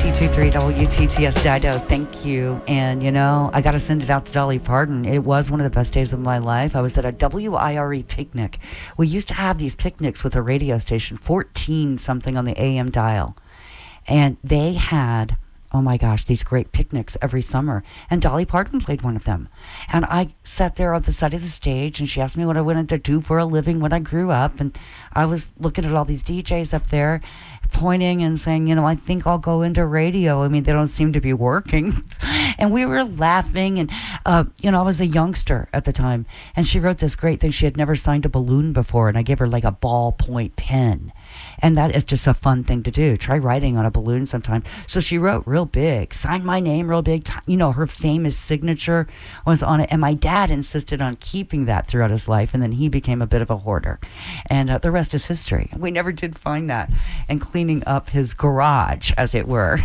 92.3 WTTS Dido, thank you. And, you know, I got to send it out to Dolly Parton. It was one of the best days of my life. I was at a WIRE picnic. We used to have these picnics with a radio station, 14 something on the AM dial. And they had, oh my gosh, these great picnics every summer. And Dolly Parton played one of them. And I sat there on the side of the stage, and she asked me what I wanted to do for a living when I grew up. And I was looking at all these DJs up there, pointing and saying, you know, I think I'll go into radio. I mean, they don't seem to be working. And we were laughing. And, you know, I was a youngster at the time. And she wrote this great thing. She had never signed a balloon before. And I gave her like a ballpoint pen. And that is just a fun thing to do. Try writing on a balloon sometime. So she wrote real big, signed my name real big. You know, her famous signature was on it. And my dad insisted on keeping that throughout his life. And then he became a bit of a hoarder. And the rest is history. We never did find that. And cleaning up his garage, as it were,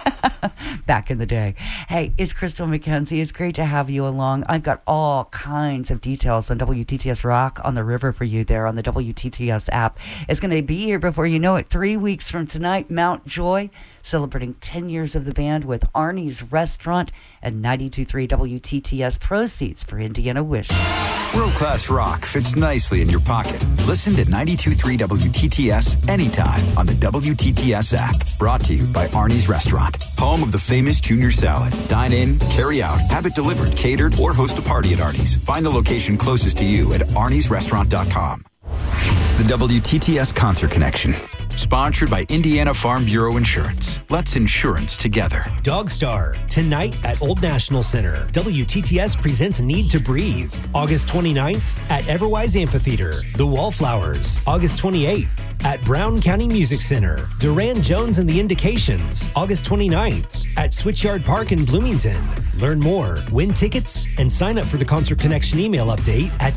back in the day. Hey, it's Crystal McKenzie. It's great to have you along. I've got all kinds of details on WTTS Rock on the River for you there on the WTTS app. It's going to be here before you know it. 3 weeks from tonight, Mount Joy, celebrating 10 years of the band with Arnie's Restaurant and 92.3 WTTS proceeds for Indiana Wish. World-class rock fits nicely in your pocket. Listen to 92.3 WTTS anytime on the WTTS app. Brought to you by Arnie's Restaurant, home of the famous Junior Salad. Dine in, carry out, have it delivered, catered, or host a party at Arnie's. Find the location closest to you at arniesrestaurant.com. The WTTS Concert Connection. Sponsored by Indiana Farm Bureau Insurance. Let's insurance together. Dogstar, tonight at Old National Center. WTTS presents Need to Breathe. August 29th at Everwise Amphitheater. The Wallflowers. August 28th at Brown County Music Center. Duran Jones and the Indications. August 29th at Switchyard Park in Bloomington. Learn more, win tickets, and sign up for the Concert Connection email update at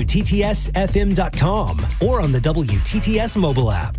WTTSFM.com or on the WTTS mobile app.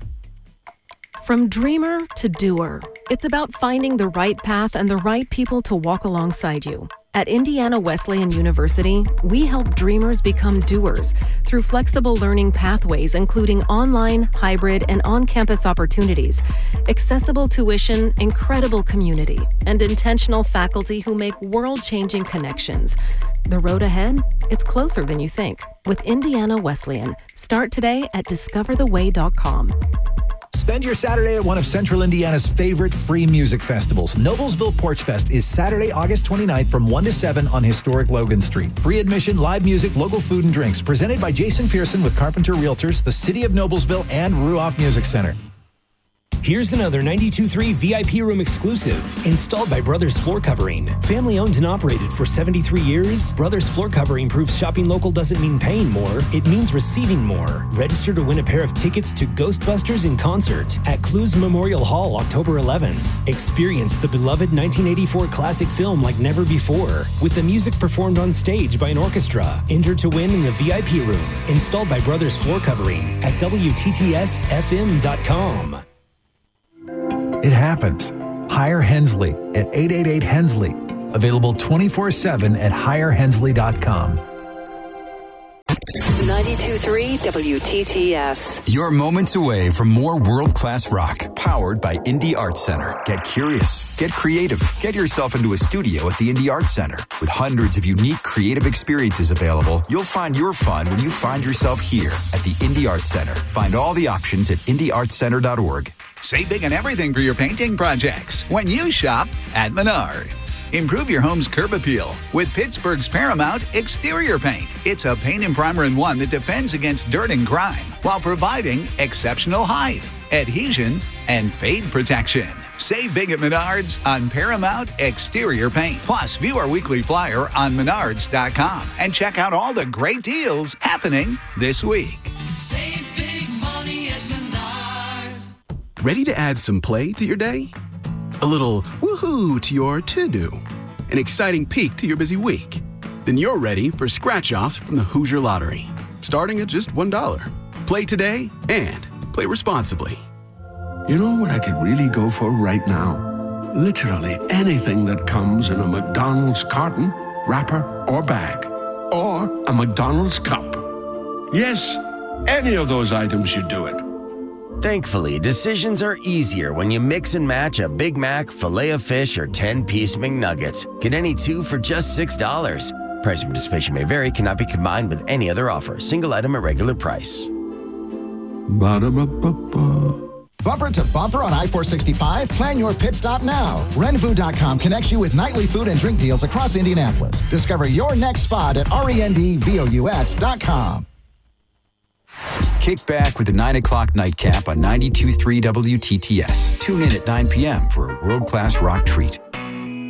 From dreamer to doer, it's about finding the right path and the right people to walk alongside you. At Indiana Wesleyan University, we help dreamers become doers through flexible learning pathways, including online, hybrid, and on-campus opportunities, accessible tuition, incredible community, and intentional faculty who make world-changing connections. The road ahead? It's closer than you think. With Indiana Wesleyan. Start today at discovertheway.com. Spend your Saturday at one of Central Indiana's favorite free music festivals. Noblesville Porch Fest is Saturday, August 29th from 1 to 7 on historic Logan Street. Free admission, live music, local food and drinks. Presented by Jason Pearson with Carpenter Realtors, the City of Noblesville, and Ruoff Music Center. Here's another 92.3 VIP room exclusive, installed by Brothers Floor Covering. Family owned and operated for 73 years, Brothers Floor Covering proves shopping local doesn't mean paying more, it means receiving more. Register to win a pair of tickets to Ghostbusters in concert at Clues Memorial Hall, October 11th. Experience the beloved 1984 classic film like never before, with the music performed on stage by an orchestra. Enter to win in the VIP room, installed by Brothers Floor Covering at WTTSFM.com. It happens. Hire Hensley at 888 Hensley. Available 24/7 at hirehensley.com. 92.3 WTTS. You're moments away from more world-class rock, powered by Indie Arts Center. Get curious, get creative, get yourself into a studio at the Indie Arts Center. With hundreds of unique creative experiences available, you'll find your fun when you find yourself here at the Indie Arts Center. Find all the options at indieartscenter.org. Save big on everything for your painting projects when you shop at Menards. Improve your home's curb appeal with Pittsburgh's Paramount Exterior Paint. It's a paint and primer in one that defends against dirt and grime while providing exceptional height, adhesion, and fade protection. Save big at Menards on Paramount Exterior Paint. Plus, view our weekly flyer on menards.com and check out all the great deals happening this week. Save big money at Menards. Ready to add some play to your day? A little woohoo to your to-do? An exciting peek to your busy week? Then you're ready for scratch-offs from the Hoosier Lottery, starting at just $1. Play today and play responsibly. You know what I could really go for right now? Literally anything that comes in a McDonald's carton, wrapper, or bag. Or a McDonald's cup. Yes, any of those items should do it. Thankfully, decisions are easier when you mix and match a Big Mac, Filet-O-Fish, or 10-piece McNuggets. Get any two for just $6. Price and participation may vary, cannot be combined with any other offer. Single item at regular price. Ba-da-ba-ba-ba. Bumper to bumper on I-465? Plan your pit stop now. Renvu.com connects you with nightly food and drink deals across Indianapolis. Discover your next spot at RENDVOUS.com. Kick back with the 9 o'clock nightcap on 92.3 WTTS. Tune in at 9 p.m. for a world-class rock treat.